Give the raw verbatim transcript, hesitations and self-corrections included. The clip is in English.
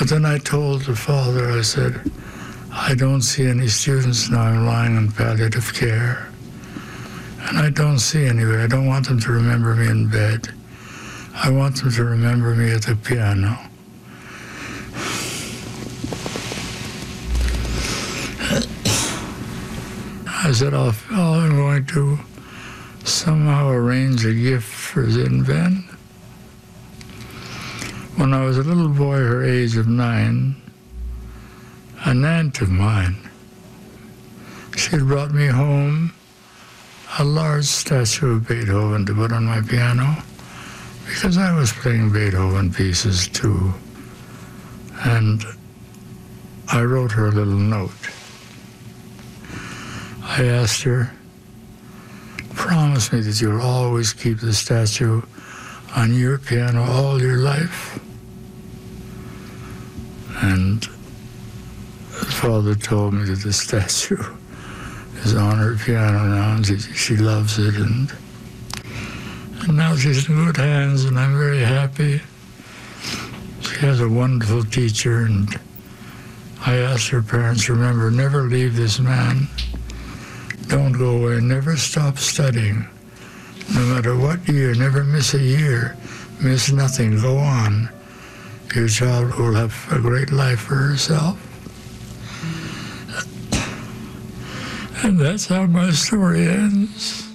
But then I told the father, I said, I don't see any students now. I'm lying in palliative care. And I don't see anyway. I don't want them to remember me in bed. I want them to remember me at the piano. I said, I'll, I'm going to somehow arrange a gift for Zin Ben. When I was a little boy, her age of nine, an aunt of mine, she had brought me home a large statue of Beethoven to put on my piano, because I was playing Beethoven pieces too. And I wrote her a little note. I asked her, promise me that you'll always keep the statue on your piano all your life. And the father told me that the statue is on her piano now, and she, she loves it, and, and now she's in good hands, and I'm very happy. She has a wonderful teacher, and I asked her parents, remember, never leave this man. Don't go away, never stop studying. No matter what year, never miss a year, miss nothing, go on. Your child will have a great life for herself. And that's how my story ends.